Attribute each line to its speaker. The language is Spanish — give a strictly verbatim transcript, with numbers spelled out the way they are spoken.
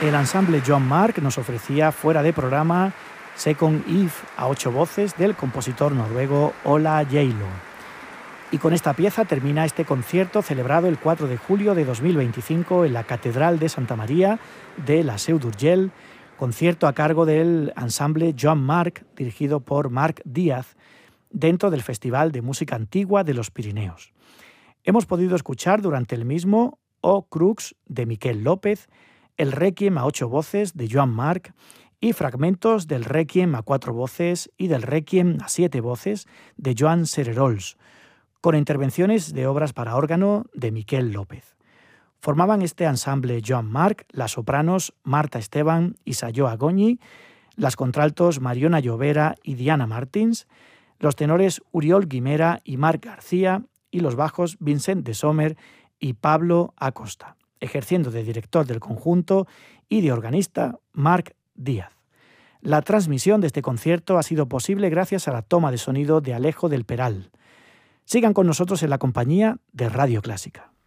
Speaker 1: El ensamble Joan Mark nos ofrecía fuera de programa Second If a ocho voces del compositor noruego Ola Gjeilo. Y con esta pieza termina este concierto celebrado el cuatro de julio de dos mil veinticinco en la Catedral de Santa María de la Seu d'Urgell, concierto a cargo del ensamble Joan Mark, dirigido por Marc Díaz, dentro del Festival de Música Antigua de los Pirineos. Hemos podido escuchar durante el mismo O Crux de Miquel López, el Requiem a ocho voces de Joan Mark y fragmentos del Requiem a cuatro voces y del Requiem a siete voces de Joan Cererols, con intervenciones de obras para órgano de Miquel López. Formaban este ensamble Joan Mark las sopranos Marta Esteban y Sayó Agoñi, las contraltos Mariona Llovera y Diana Martins, los tenores Uriol Guimera y Marc García y los bajos Vincent de Sommer y Pablo Acosta, ejerciendo de director del conjunto y de organista Marc Díaz. La transmisión de este concierto ha sido posible gracias a la toma de sonido de Alejo del Peral. Sigan con nosotros en la compañía de Radio Clásica.